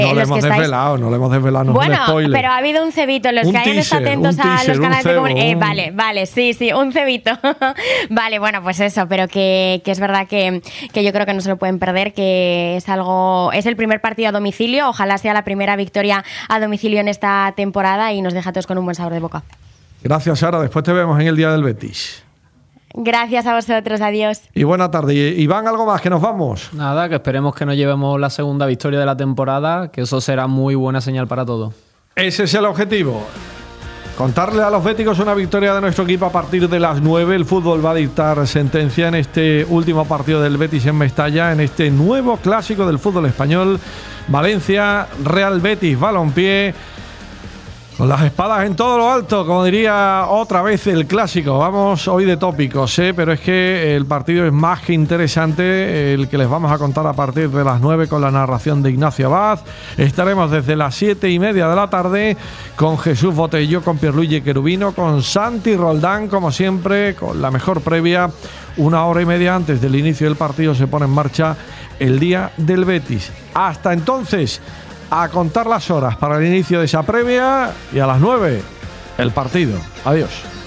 No le hemos desvelado, no es bueno, un spoiler. Pero ha habido un cebito, los que hayan estado atentos a los canales de comunicación. Vale, sí, un cebito. Vale, bueno, pues eso, pero que es verdad que yo creo que no se lo pueden perder, que es el primer partido a domicilio, ojalá sea la primera victoria a domicilio en esta temporada y nos deja a todos con un buen sabor de boca. Gracias, Sara, después te vemos en el Día del Betis. Gracias a vosotros, adiós. Y buena tarde. Iván, ¿algo más? Que nos vamos. Nada, que esperemos que nos llevemos la segunda victoria de la temporada, que eso será muy buena señal para todos. Ese es el objetivo. Contarle a los béticos una victoria de nuestro equipo a partir de las 9. El fútbol va a dictar sentencia en este último partido del Betis en Mestalla, en este nuevo clásico del fútbol español. Valencia, Real Betis, Balompié. Con las espadas en todo lo alto, como diría otra vez el clásico. Vamos hoy de tópicos, pero es que el partido es más que interesante, el que les vamos a contar a partir de las 9 con la narración de Ignacio Abad. Estaremos desde las 7:30 de la tarde con Jesús Botello, con Pierluigi Cherubino, con Santi Roldán, como siempre, con la mejor previa. 1 hora y media antes del inicio del partido se pone en marcha el Día del Betis. Hasta entonces, a contar las horas para el inicio de esa previa y a las 9 el partido. Adiós.